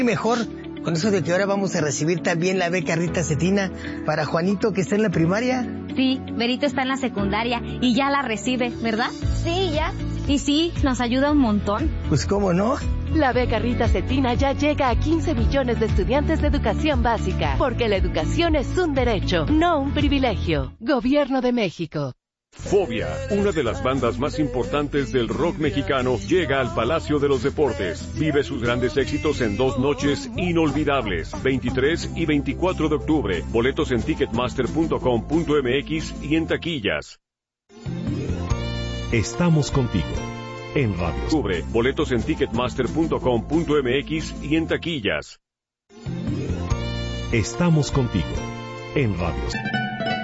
Mejor con eso de que ahora vamos a recibir también la beca Rita Cetina para Juanito, que está en la primaria. Sí, Berito está en la secundaria y ya la recibe, ¿verdad? Sí, ya. Y sí, nos ayuda un montón. Pues cómo no. La beca Rita Cetina ya llega a 15 millones de estudiantes de educación básica, porque la educación es un derecho, no un privilegio. Gobierno de México. Fobia, una de las bandas más importantes del rock mexicano, llega al Palacio de los Deportes. Vive sus grandes éxitos en 2 noches inolvidables, 23 y 24 de octubre. Boletos en ticketmaster.com.mx y en taquillas. Estamos contigo en Radio Octubre, boletos en ticketmaster.com.mx y en taquillas. Estamos contigo en Radio